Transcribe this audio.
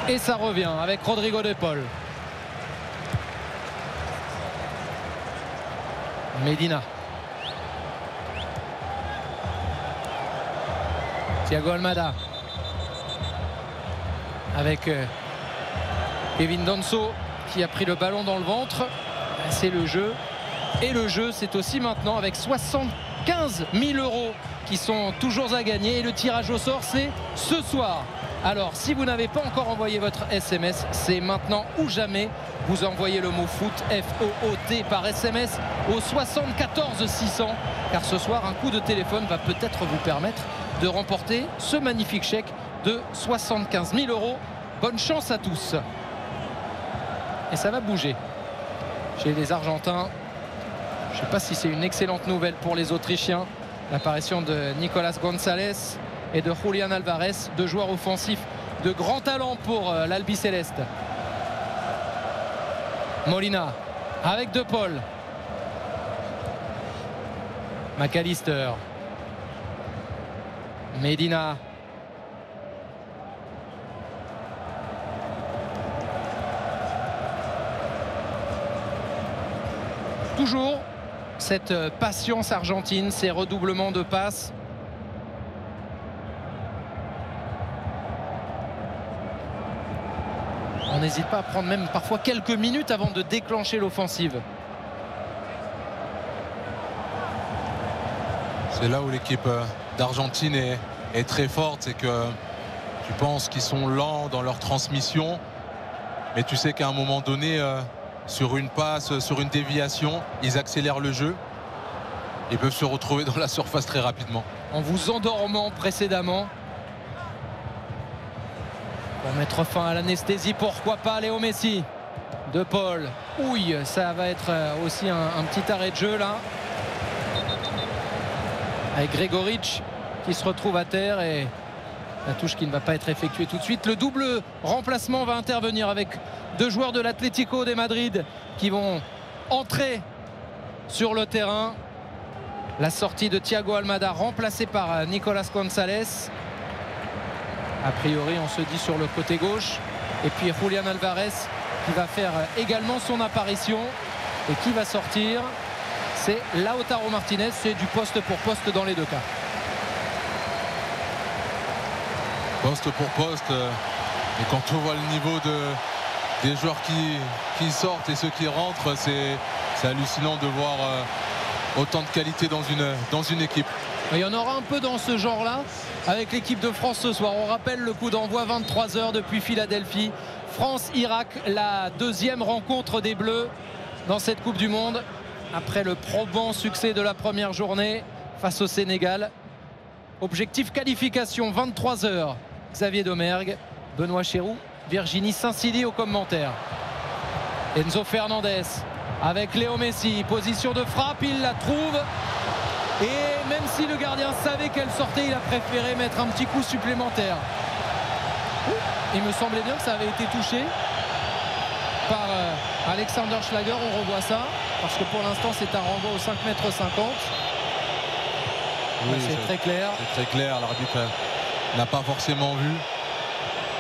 Et ça revient avec Rodrigo de Paul. Medina. Thiago Almada. Avec Kevin Danso qui a pris le ballon dans le ventre. C'est le jeu. Et le jeu, c'est aussi maintenant avec 75 000 € qui sont toujours à gagner. Et le tirage au sort, c'est ce soir. Alors, si vous n'avez pas encore envoyé votre SMS, c'est maintenant ou jamais. Vous envoyez le mot foot, F-O-O-T, par SMS au 74 600. Car ce soir, un coup de téléphone va peut-être vous permettre de remporter ce magnifique chèque de 75 000 €. Bonne chance à tous. Et ça va bouger chez les Argentins. Je ne sais pas si c'est une excellente nouvelle pour les Autrichiens. L'apparition de Nicolas Gonzalez et de Julián Álvarez, deux joueurs offensifs de grand talent pour l'Albiceleste. Molina avec De Paul. McAllister. Medina. Toujours cette patience argentine, ces redoublements de passes. On n'hésite pas à prendre même parfois quelques minutes avant de déclencher l'offensive. C'est là où l'équipe d'Argentine est très forte, c'est que tu penses qu'ils sont lents dans leur transmission, mais tu sais qu'à un moment donné, sur une passe, sur une déviation, ils accélèrent le jeu. Ils peuvent se retrouver dans la surface très rapidement. En vous endormant précédemment. Pour mettre fin à l'anesthésie, pourquoi pas Léo Messi. De Paul. Oui, ça va être aussi un petit arrêt de jeu là. Avec Gregoric qui se retrouve à terre et la touche qui ne va pas être effectuée tout de suite. Le double remplacement va intervenir avec deux joueurs de l'Atlético de Madrid qui vont entrer sur le terrain. La sortie de Thiago Almada remplacé par Nicolas Gonzalez. A priori, on se dit sur le côté gauche. Et puis Julián Álvarez qui va faire également son apparition. Et qui va sortir? C'est Lautaro Martinez. C'est du poste pour poste dans les deux cas. Poste pour poste. Et quand on voit le niveau des joueurs qui sortent et ceux qui rentrent, c'est hallucinant de voir autant de qualité dans une équipe. Il y en aura un peu dans ce genre-là avec l'équipe de France ce soir. On rappelle le coup d'envoi 23 h depuis Philadelphie. France-Irak, la deuxième rencontre des Bleus dans cette Coupe du Monde. Après le probant succès de la première journée face au Sénégal. Objectif qualification, 23 h. Xavier Domergue, Benoît Chéroux, Virginie Saint-Silly au commentaire. Enzo Fernandez avec Léo Messi. Position de frappe, il la trouve. Et même si le gardien savait qu'elle sortait, il a préféré mettre un petit coup supplémentaire. Il me semblait bien que ça avait été touché par Alexander Schlager. On revoit ça parce que pour l'instant c'est un renvoi au 5,50 m. Oui, c'est très clair. C'est très clair, l'arbitre n'a pas forcément vu.